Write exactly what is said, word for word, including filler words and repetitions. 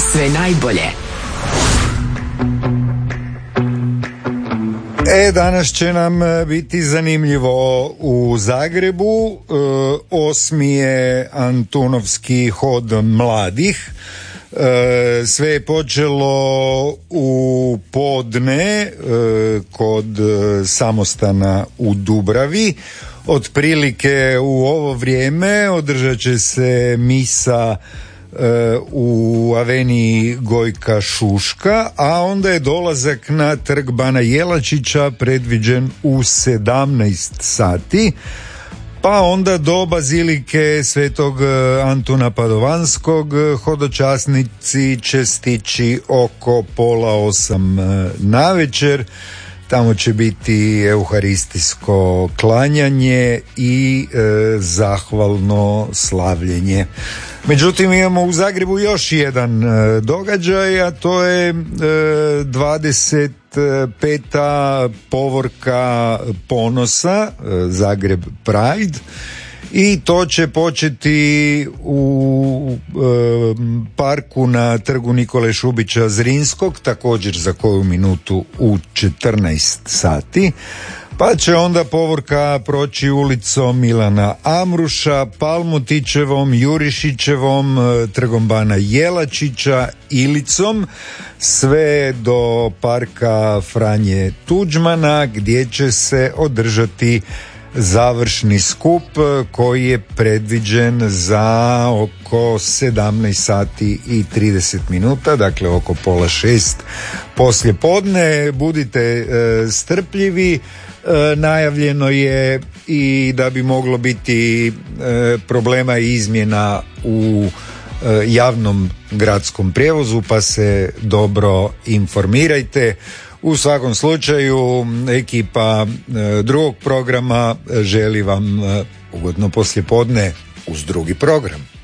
Sve najbolje. E, danas će nam biti zanimljivo u Zagrebu. E, osmi je Antunovski hod mladih. E, sve je počelo u podne e, kod samostana u Dubravi. Otprilike u ovo vrijeme održat će se misa u aveniji Gojka Šuška, a onda je dolazak na trg Bana Jelačića predviđen u sedamnaest sati, pa onda do bazilike Svetog Antuna Padovanskog hodočasnici će stići oko pola osam navečer. Tamo će biti euharistijsko klanjanje i e, zahvalno slavljenje. Međutim, imamo u Zagrebu još jedan e, događaj, a to je e, dvadeset peta povorka ponosa, e, Zagreb Pride, i to će početi u e, parku na trgu Nikole Šubića Zrinskog, također za koju minutu u četrnaest sati, pa će onda povorka proći ulicom Milana Amruša, Palmotićevom, Jurišićevom, trgom Bana Jelačića, Ilicom, sve do parka Franje Tuđmana, gdje će se održati završni skup koji je predviđen za oko sedamnaest sati i trideset minuta, dakle oko pola šest poslje podne. Budite e, strpljivi, e, najavljeno je i da bi moglo biti e, problema i izmjena u e, javnom gradskom prijevozu, pa se dobro informirajte. U svakom slučaju, ekipa e, drugog programa želi vam e, ugodno poslijepodne uz drugi program.